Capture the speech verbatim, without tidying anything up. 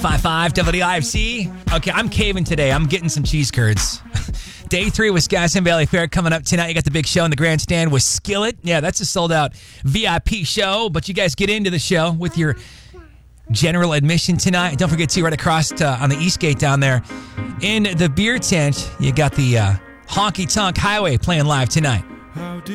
five five W I F C. Okay, I'm caving today. I'm getting some cheese curds. Day three Wisconsin Valley Fair coming up tonight. You got the big show in the grandstand with Skillet. Yeah, that's a sold-out V I P show, but you guys get into the show with your general admission tonight. Don't forget to right across to, on the East Gate down there in the beer tent, you got the uh, Honky Tonk Highway playing live tonight.